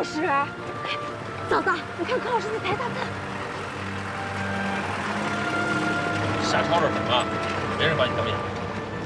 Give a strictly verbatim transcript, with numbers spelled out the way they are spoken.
老师，哎，嫂子，你看柯老师在台上呢。 瞎吵吵什么？没人把你当眼。